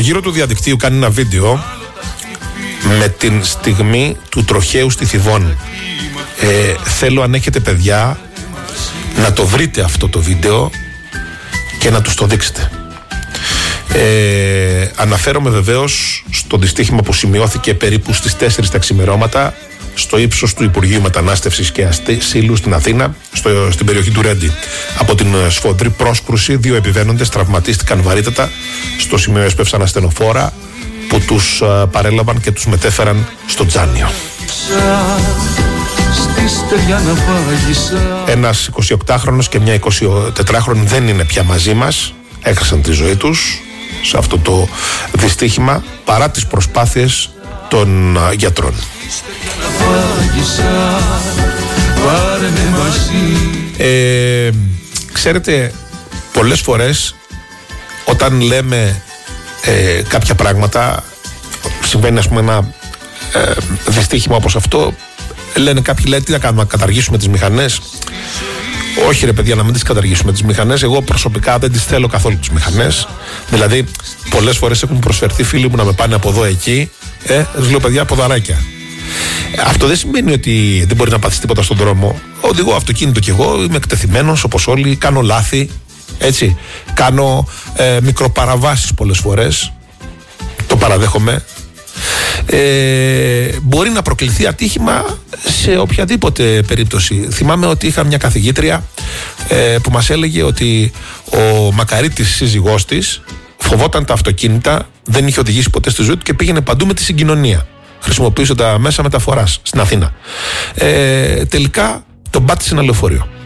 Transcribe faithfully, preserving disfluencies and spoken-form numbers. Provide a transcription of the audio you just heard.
γύρο του διαδικτύου κάνει ένα βίντεο με την στιγμή του τροχαίου στη Θηβών. Ε, θέλω, αν έχετε παιδιά, να το βρείτε αυτό το βίντεο και να τους το δείξετε. Ε, αναφέρομαι βεβαίως στο δυστύχημα που σημειώθηκε περίπου στις τέσσερις τα ξημερώματα στο ύψος του Υπουργείου Μετανάστευσης και Ασύλου στην Αθήνα, στο, στην περιοχή του Ρέντι. Από την σφοδρή πρόσκρουση, δύο επιβαίνοντες τραυματίστηκαν βαρύτατα. Στο σημείο έσπευσαν ασθενοφόρα που τους uh, παρέλαβαν και τους μετέφεραν στο Τζάνιο. Ένας εικοσιοκτάχρονος και μια εικοσιτετράχρονη δεν είναι πια μαζί μας. Έχασαν τη ζωή τους σε αυτό το δυστύχημα παρά τις προσπάθειες των uh, γιατρών. Ε, ξέρετε, πολλές φορές όταν λέμε ε, κάποια πράγματα, συμβαίνει ας πούμε ένα ε, δυστύχημα όπως αυτό, λένε κάποιοι, λέει, τι να κάνουμε, να καταργήσουμε τις μηχανές? Όχι ρε παιδιά, να μην τις καταργήσουμε τις μηχανές. Εγώ προσωπικά δεν τις θέλω καθόλου τις μηχανές. Δηλαδή πολλές φορές έχουν προσφερθεί φίλοι μου να με πάνε από εδώ εκεί, ε, τους λέω παιδιά, ποδαράκια. Αυτό δεν σημαίνει ότι δεν μπορεί να πάθεις τίποτα στον δρόμο. Οδηγώ αυτοκίνητο κι εγώ, είμαι εκτεθειμένος όπως όλοι, κάνω λάθη, έτσι. Κάνω ε, μικροπαραβάσεις πολλές φορές, το παραδέχομαι. Ε, μπορεί να προκληθεί ατύχημα σε οποιαδήποτε περίπτωση. Θυμάμαι ότι είχα μια καθηγήτρια ε, που μας έλεγε ότι ο Μακαρίτης, σύζυγός της, φοβόταν τα αυτοκίνητα, δεν είχε οδηγήσει ποτέ στη ζωή του και πήγαινε παντού με τη συγκοινωνία. Χρησιμοποιούσε τα μέσα μεταφοράς στην Αθήνα. Ε, τελικά τον πάτησε ένα λεωφορείο.